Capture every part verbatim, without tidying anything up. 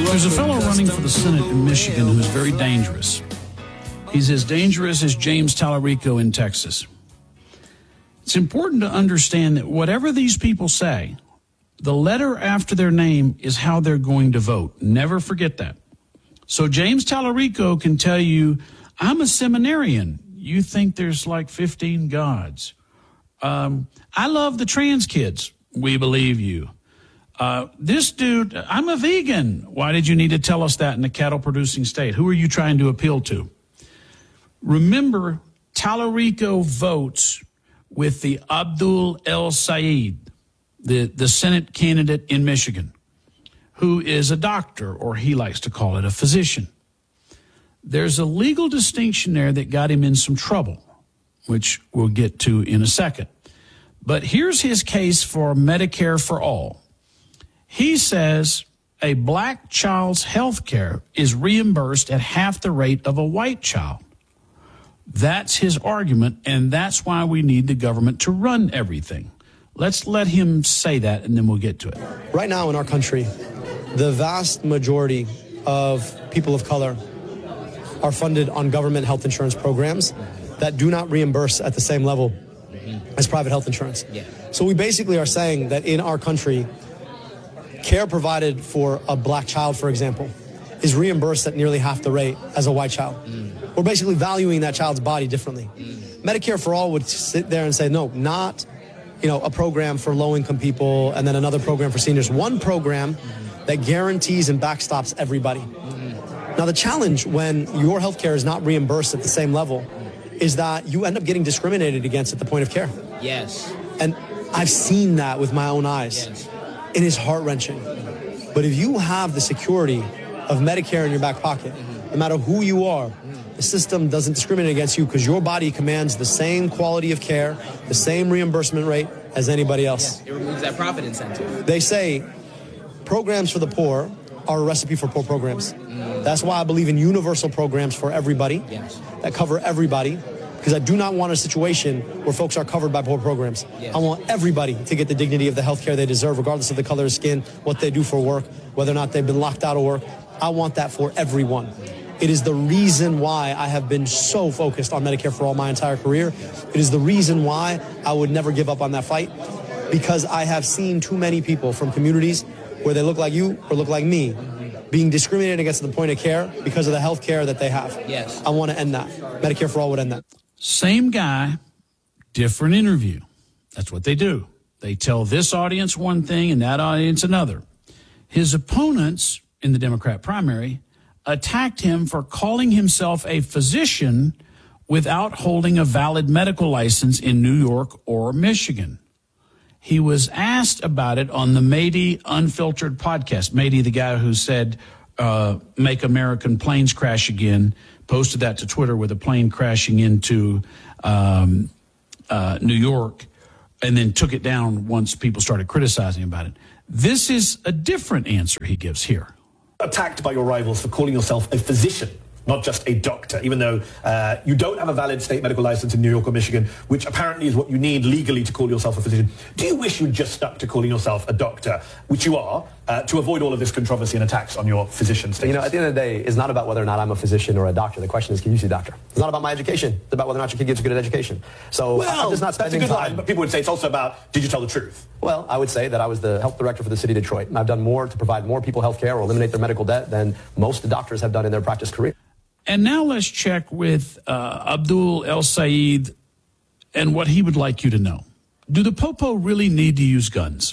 There's a fellow running for the Senate in Michigan who's very dangerous. He's as dangerous as James Tallarico in Texas. It's important to understand that whatever these people say, the letter after their name is how they're going to vote. Never forget that. So James Tallarico can tell you, I'm a seminarian. You think there's like fifteen gods. Um, I love the trans kids. We believe you. Uh, this dude, I'm a vegan. Why did you need to tell us that in a cattle-producing state? Who are you trying to appeal to? Remember, Tallarico votes with the Abdul El Sayed, the, the Senate candidate in Michigan, who is a doctor, or he likes to call it a physician. There's a legal distinction there that got him in some trouble, which we'll get to in a second. But here's his case for Medicare for All. He says a black child's health care is reimbursed at half the rate of a white child. That's his argument, and that's why we need the government to run everything. Let's let him say that, and then we'll get to it. Right now in our country, the vast majority of people of color are funded on government health insurance programs that do not reimburse at the same level as private health insurance. Yeah. So we basically are saying that in our country, care provided for a black child, for example, is reimbursed at nearly half the rate as a white child. Mm. We're basically valuing that child's body differently. Mm. Medicare for All would sit there and say, no, not, you know, a program for low-income people and then another program for seniors. One program mm-hmm. that guarantees and backstops everybody. Mm-hmm. Now, the challenge when your health care is not reimbursed at the same level is that you end up getting discriminated against at the point of care. Yes. And I've seen that with my own eyes. Yes. It is heart-wrenching. But if you have the security of Medicare in your back pocket, mm-hmm. no matter who you are, mm-hmm. the system doesn't discriminate against you because your body commands the same quality of care, the same reimbursement rate as anybody else. Yeah. It removes that profit incentive. They say programs for the poor are a recipe for poor programs. Mm. That's why I believe in universal programs for everybody yes. that cover everybody, because I do not want a situation where folks are covered by poor programs. Yes. I want everybody to get the dignity of the health care they deserve, regardless of the color of skin, what they do for work, whether or not they've been locked out of work. I want that for everyone. It is the reason why I have been so focused on Medicare for All my entire career. It is the reason why I would never give up on that fight, because I have seen too many people from communities where they look like you or look like me being discriminated against at the point of care because of the health care that they have. Yes. I want to end that. Medicare for All would end that. Same guy, different interview. That's what they do. They tell this audience one thing and that audience another. His opponents in the Democrat primary attacked him for calling himself a physician without holding a valid medical license in New York or Michigan. He was asked about it on the Mady Unfiltered podcast. Mady, the guy who said, uh, make American planes crash again, posted that to Twitter with a plane crashing into um, uh, New York, and then took it down once people started criticizing about it. This is a different answer he gives here. Attacked by your rivals for calling yourself a physician, not just a doctor, even though uh, you don't have a valid state medical license in New York or Michigan, which apparently is what you need legally to call yourself a physician. Do you wish you'd just stuck to calling yourself a doctor, which you are, uh, to avoid all of this controversy and attacks on your physician status? You know, at the end of the day, it's not about whether or not I'm a physician or a doctor. The question is, can you see a doctor? It's not about my education. It's about whether or not your kid gets a good education. So well, I'm just not spending that's a good time. line, but people would say it's also about, did you tell the truth? Well, I would say that I was the health director for the city of Detroit, and I've done more to provide more people health care or eliminate their medical debt than most doctors have done in their practice career. And now let's check with uh, Abdul El Sayed and what he would like you to know. Do the Popo really need to use guns?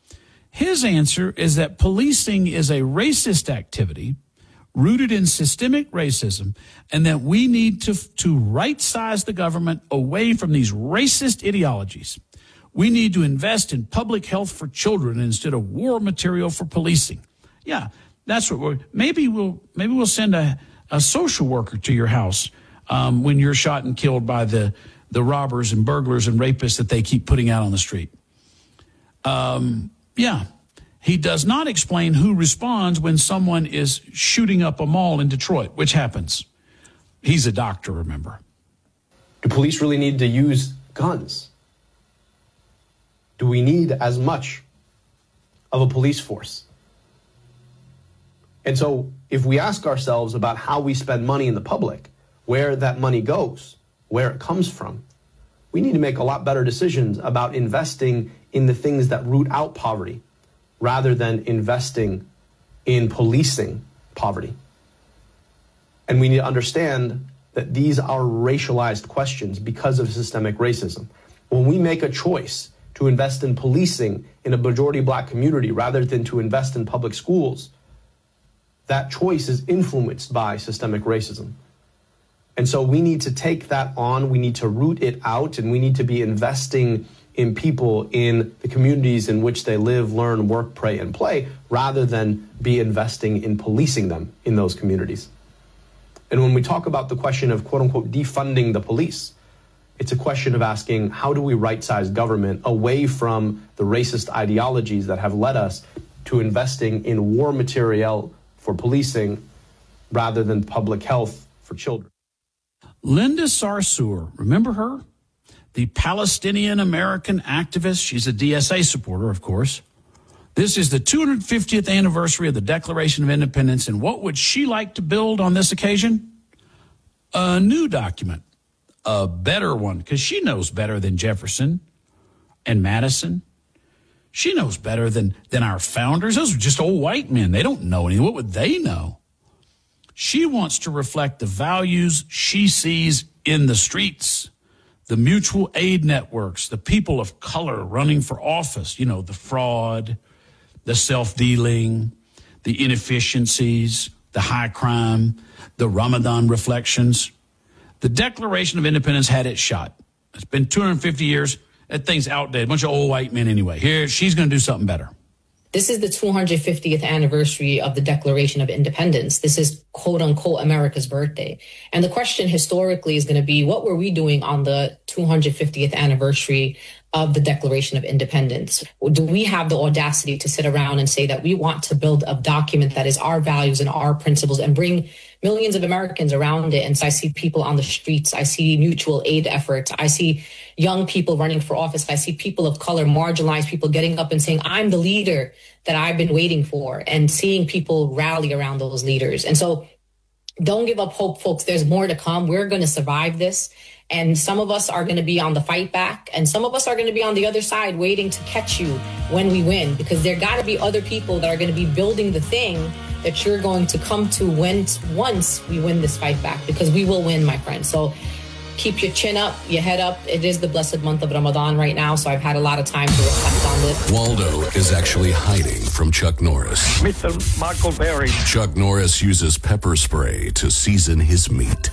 His answer is that policing is a racist activity rooted in systemic racism, and that we need to, to right-size the government away from these racist ideologies. We need to invest in public health for children instead of war material for policing. Yeah, that's what we're, maybe we'll, maybe we'll send a, a social worker to your house um, when you're shot and killed by the, the robbers and burglars and rapists that they keep putting out on the street. Um, yeah. He does not explain who responds when someone is shooting up a mall in Detroit, which happens. He's a doctor, remember. Do police really need to use guns? Do we need as much of a police force? And so if we ask ourselves about how we spend money in the public, where that money goes, where it comes from, we need to make a lot better decisions about investing in the things that root out poverty rather than investing in policing poverty. And we need to understand that these are racialized questions because of systemic racism. When we make a choice to invest in policing in a majority black community rather than to invest in public schools, that choice is influenced by systemic racism. And so we need to take that on, we need to root it out, and we need to be investing in people in the communities in which they live, learn, work, pray, and play, rather than be investing in policing them in those communities. And when we talk about the question of, quote unquote, defunding the police, it's a question of asking, how do we right-size government away from the racist ideologies that have led us to investing in war materiel for policing rather than public health for children? Linda Sarsour, remember her? The Palestinian-American activist. She's a D S A supporter, of course. This is the two hundred fiftieth anniversary of the Declaration of Independence, and what would she like to build on this occasion? A new document, a better one, because she knows better than Jefferson and Madison. She knows better than, than our founders. Those are just old white men. They don't know anything. What would they know? She wants to reflect the values she sees in the streets, the mutual aid networks, the people of color running for office, you know, the fraud, the self-dealing, the inefficiencies, the high crime, the Ramadan reflections. The Declaration of Independence had its shot. It's been two hundred fifty years. That thing's outdated. A bunch of old white men anyway. Here, she's going to do something better. This is the two hundred fiftieth anniversary of the Declaration of Independence. This is, quote unquote, America's birthday. And the question historically is going to be, what were we doing on the two hundred fiftieth anniversary of the Declaration of Independence? Do we have the audacity to sit around and say that we want to build a document that is our values and our principles and bring millions of Americans around it? And so I see people on the streets. I see mutual aid efforts. I see young people running for office. I see people of color, marginalized people getting up and saying, I'm the leader that I've been waiting for, and seeing people rally around those leaders. And so don't give up hope, folks. There's more to come. We're going to survive this. And some of us are going to be on the fight back, and some of us are going to be on the other side waiting to catch you when we win, because there got to be other people that are going to be building the thing that you're going to come to when once we win this fight back, because we will win, my friend. So keep your chin up, your head up. It is the blessed month of Ramadan right now, so I've had a lot of time to reflect on this. Waldo is actually hiding from Chuck Norris. Mister Michael Berry. Chuck Norris uses pepper spray to season his meat.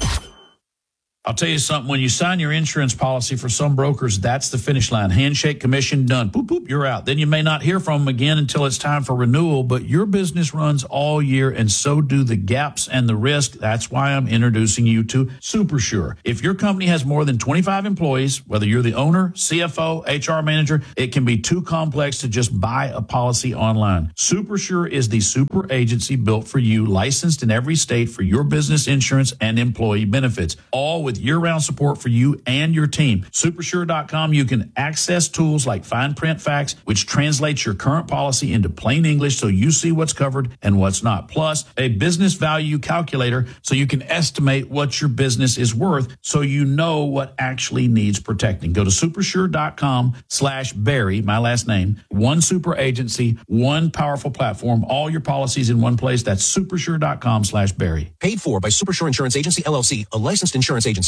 I'll tell you something. When you sign your insurance policy, for some brokers, that's the finish line. Handshake, commission, done. Boop, boop, you're out. Then you may not hear from them again until it's time for renewal, but your business runs all year, and so do the gaps and the risk. That's why I'm introducing you to SuperSure. If your company has more than twenty-five employees, whether you're the owner, C F O, H R manager, it can be too complex to just buy a policy online. SuperSure is the super agency built for you, licensed in every state for your business insurance and employee benefits, all with with year-round support for you and your team. Supersure dot com, you can access tools like fine print facts, which translates your current policy into plain English so you see what's covered and what's not. Plus, a business value calculator so you can estimate what your business is worth so you know what actually needs protecting. Go to supersure dot com slash Barry, my last name, one super agency, one powerful platform, all your policies in one place. That's supersure dot com slash Barry. Paid for by Supersure Insurance Agency, L L C, a licensed insurance agency.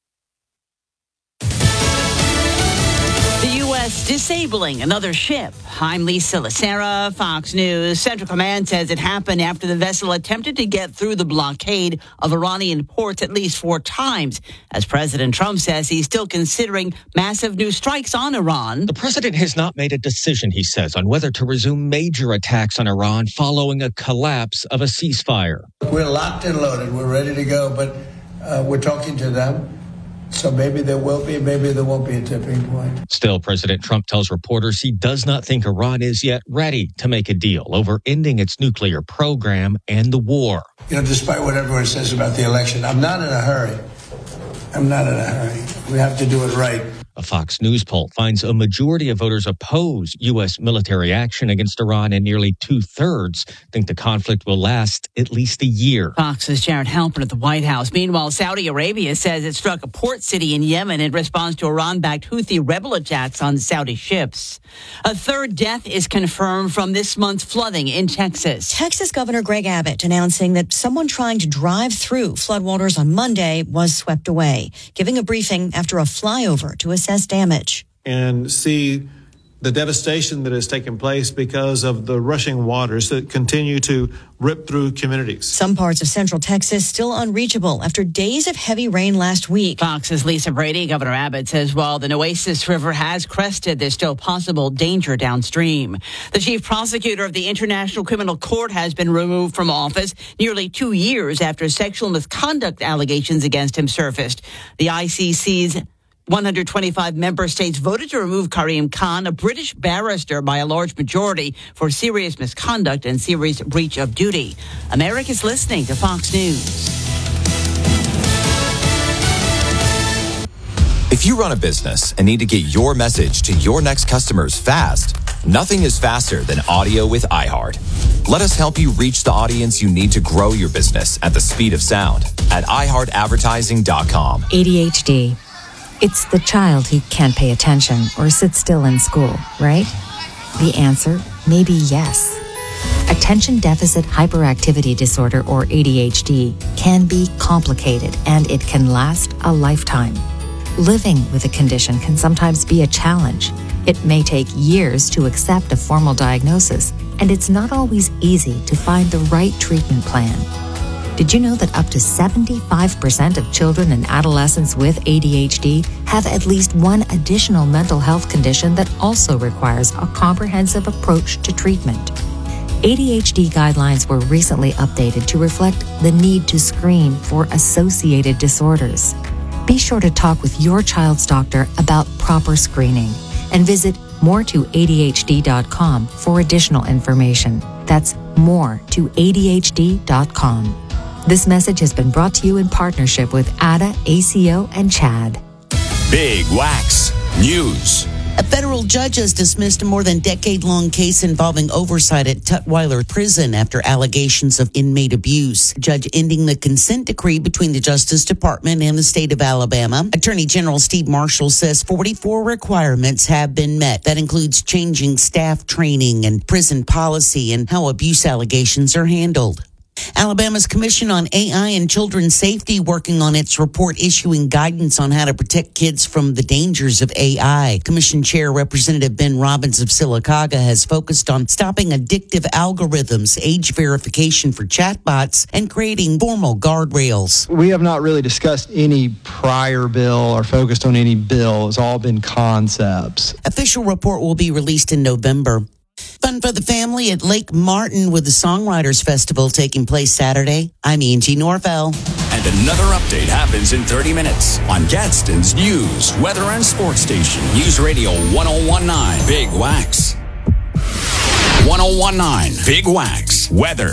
The U S disabling another ship. I'm Lisa Lacera, Fox News. Central Command says it happened after the vessel attempted to get through the blockade of Iranian ports at least four times. As President Trump says, he's still considering massive new strikes on Iran. The president has not made a decision, he says, on whether to resume major attacks on Iran following a collapse of a ceasefire. We're locked and loaded. We're ready to go, but uh, we're talking to them. So maybe there will be, maybe there won't be a tipping point. Still, President Trump tells reporters he does not think Iran is yet ready to make a deal over ending its nuclear program and the war. You know, despite what everyone says about the election, I'm not in a hurry. I'm not in a hurry. We have to do it right. A Fox News poll finds a majority of voters oppose U S military action against Iran, and nearly two-thirds think the conflict will last at least a year. Fox's Jared Halpern at the White House. Meanwhile, Saudi Arabia says it struck a port city in Yemen in response to Iran-backed Houthi rebel attacks on Saudi ships. A third death is confirmed from this month's flooding in Texas. Texas Governor Greg Abbott announcing that someone trying to drive through floodwaters on Monday was swept away, giving a briefing after a flyover to assess damage. And see the devastation that has taken place because of the rushing waters that continue to rip through communities. Some parts of central Texas still unreachable after days of heavy rain last week. Fox's Lisa Brady. Governor Abbott says while the Nueces River has crested, there's still possible danger downstream. The chief prosecutor of the International Criminal Court has been removed from office nearly two years after sexual misconduct allegations against him surfaced. The I C C's one hundred twenty-five member states voted to remove Karim Khan, a British barrister, by a large majority for serious misconduct and serious breach of duty. America's listening to Fox News. If you run a business and need to get your message to your next customers fast, nothing is faster than audio with iHeart. Let us help you reach the audience you need to grow your business at the speed of sound at i heart advertising dot com. A D H D. It's the child who can't pay attention or sit still in school, right? The answer may be yes. Attention Deficit Hyperactivity Disorder, or A D H D, can be complicated and it can last a lifetime. Living with a condition can sometimes be a challenge. It may take years to accept a formal diagnosis, and it's not always easy to find the right treatment plan. Did you know that up to seventy-five percent of children and adolescents with A D H D have at least one additional mental health condition that also requires a comprehensive approach to treatment? A D H D guidelines were recently updated to reflect the need to screen for associated disorders. Be sure to talk with your child's doctor about proper screening and visit more to A D H D dot com for additional information. That's more to A D H D dot com. This message has been brought to you in partnership with A D A, A C O, and CHAD. Big Wax News. A federal judge has dismissed a more than decade-long case involving oversight at Tutwiler Prison after allegations of inmate abuse. Judge ending the consent decree between the Justice Department and the state of Alabama. Attorney General Steve Marshall says forty-four requirements have been met. That includes changing staff training and prison policy and how abuse allegations are handled. Alabama's Commission on A I and Children's Safety working on its report issuing guidance on how to protect kids from the dangers of A I. Commission Chair Representative Ben Robbins of Sylacauga has focused on stopping addictive algorithms, age verification for chatbots, and creating formal guardrails. We have not really discussed any prior bill or focused on any bill. It's all been concepts. Official report will be released in November. Fun for the family at Lake Martin with the Songwriters Festival taking place Saturday. I'm Angie Norvell. And another update happens in thirty minutes on Gadsden's News, Weather, and Sports Station. News Radio one oh one point nine Big Wax. one oh one point nine Big Wax. Weather.